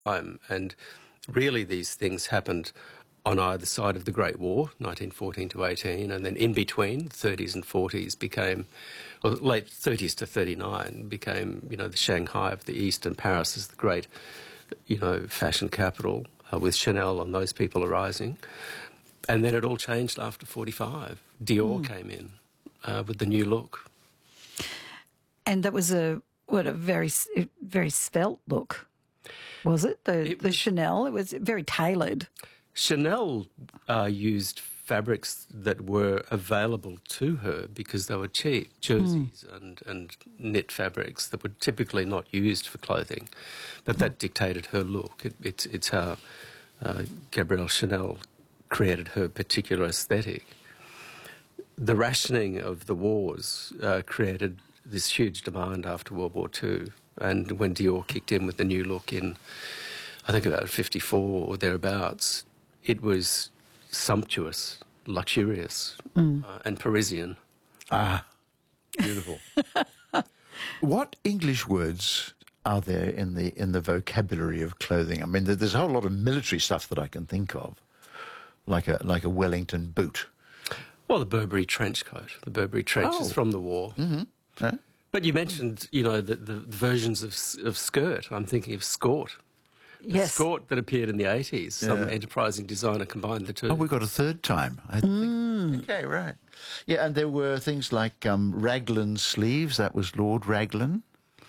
time. And really these things happened on either side of the Great War, 1914 to 18, and then in between, 30s and 40s became, or late 30s to 39 became, the Shanghai of the East, and Paris is the great, fashion capital, with Chanel and those people arising. And then it all changed after 45. Dior came in with the new look. And that was a very svelte look, was it? The Chanel, it was very tailored. Chanel used fabrics that were available to her because they were cheap, jerseys and knit fabrics that were typically not used for clothing, but that dictated her look. It's how Gabrielle Chanel created her particular aesthetic. The rationing of the wars created this huge demand after World War II, and when Dior kicked in with the new look in, I think about 54 or thereabouts, it was sumptuous, luxurious, and Parisian. Ah, beautiful. What English words are there in the vocabulary of clothing? I mean, there's a whole lot of military stuff that I can think of, like a Wellington boot. Well, the Burberry trench coat. The Burberry trench is from the war. Mm-hmm. Yeah. But you mentioned, the versions of skirt. I'm thinking of skort. Yes. Skort that appeared in the 80s. Some enterprising designer combined the two. Oh, we got a third time. I think. Okay, right. Yeah, and there were things like raglan sleeves. That was Lord Raglan.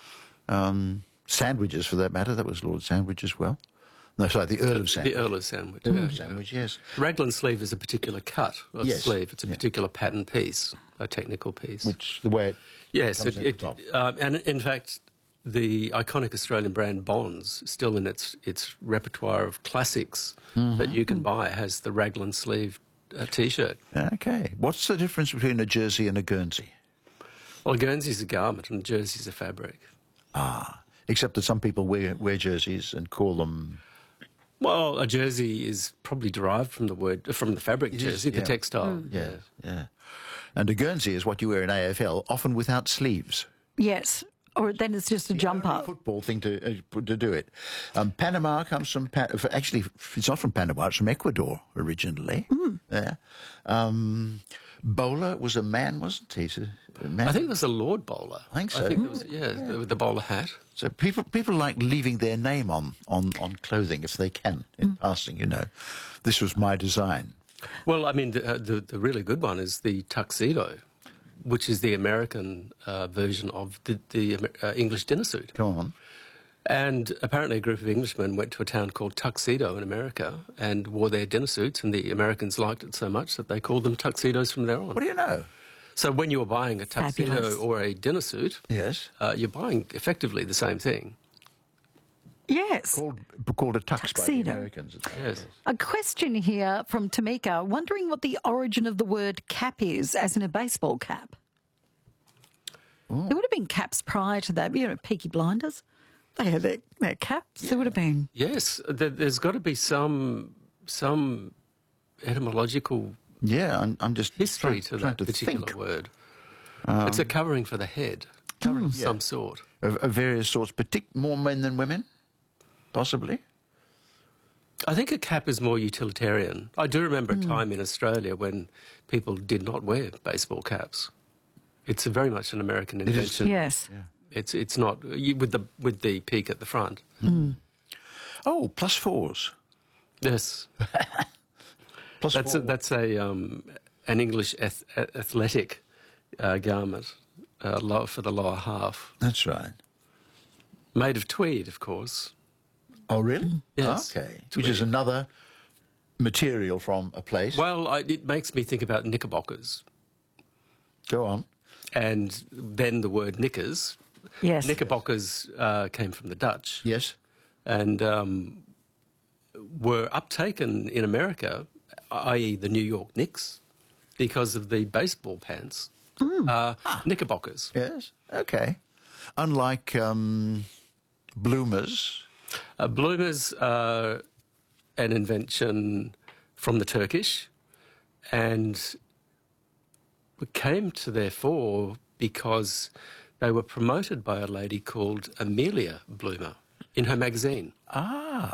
Sandwiches, for that matter. That was Lord Sandwich as well. No, sorry, the Earl of Sandwich. The Earl of Sandwich. Earl of Sandwich, yes. Raglan sleeve is a particular cut of sleeve. It's a particular pattern piece, a technical piece. Which, the way it comes at the top. And in fact, the iconic Australian brand Bonds, still in its repertoire of classics that you can buy, has the Raglan sleeve T-shirt. Okay. What's the difference between a jersey and a Guernsey? Well, a Guernsey's a garment and a jersey's a fabric. Ah, except that some people wear jerseys and call them... Well, a jersey is probably derived from the fabric jersey, the textile. Yeah. And a Guernsey is what you wear in AFL, often without sleeves. Yes, or then it's just a jumper. Football thing to do it. Panama comes from... Actually, it's not from Panama, it's from Ecuador originally. Yeah. Bowler was a man, wasn't he? A man. I think it was a Lord Bowler. I think so. I think it was, with the bowler hat. So people like leaving their name on clothing if they can, in passing, This was my design. Well, I mean, the really good one is the tuxedo, which is the American version of the English dinner suit. Come on. And apparently a group of Englishmen went to a town called Tuxedo in America and wore their dinner suits, and the Americans liked it so much that they called them tuxedos from there on. What do you know? So when you were buying a tuxedo Fabulous. or a dinner suit, Yes. you're buying effectively the same thing. Yes. Called a tux by the Tuxedo. Americans. Yes. A question here from Tamika, wondering what the origin of the word cap is, as in a baseball cap. Ooh. There would have been caps prior to that, Peaky Blinders. They had their caps. There would have been. Yes, there's got to be some etymological I'm just history to trying that to particular think. word. It's a covering for the head of some sort. Of various sorts, more men than women, possibly. I think a cap is more utilitarian. I do remember a time in Australia when people did not wear baseball caps. It's very much an American invention. Yes. Yeah. It's not with the peak at the front. Oh, plus fours. Yes, Plus four. that's an English athletic garment for the lower half, That's right. made of tweed, of course. Oh, really? Yes. Okay. Which is another material from a place. Well, it makes me think about knickerbockers, Go on. and then the word knickers. Yes. Knickerbockers came from the Dutch. Yes. And were uptaken in America, i.e. the New York Knicks, because of the baseball pants, knickerbockers. Yes. Okay. Unlike bloomers. Bloomers are an invention from the Turkish, and came to their fore because they were promoted by a lady called Amelia Bloomer. in her magazine. Ah,